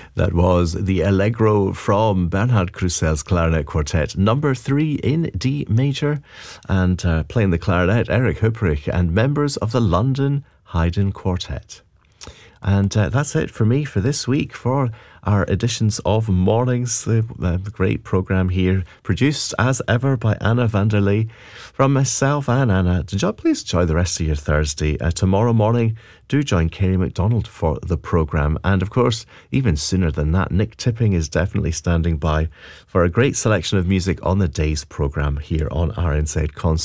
That was the Allegro from Bernhard Krusell's Clarinet Quartet, number 3 in D major, and playing the clarinet, Erich Hüpprich, and members of the London Haydn Quartet. And that's it for me for this week, for our editions of Mornings, the great programme here, produced as ever by Anna Vanderlee. From myself and Anna, please enjoy the rest of your Thursday. Tomorrow morning, do join Kerry MacDonald for the programme. And of course, even sooner than that, Nick Tipping is definitely standing by for a great selection of music on the day's programme here on RNZ Concert.